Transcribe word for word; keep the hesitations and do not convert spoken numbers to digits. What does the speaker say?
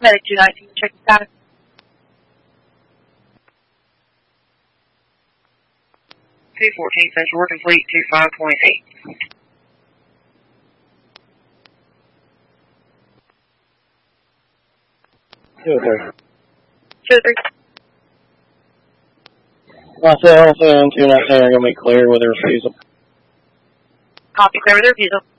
Medic two nineteen, check the status. two fourteen, Central Working Fleet, two five point eight. two oh three. two oh three. Myself and two nineteen are going to be cleared with their refusal. Copy, clear with the refusal.